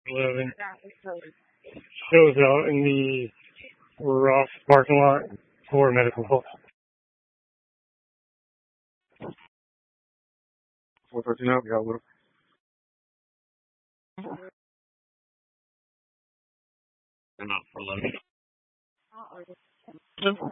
11 shows out in the Ross parking lot for medical help. 413 out, got a little. I'm out for 11.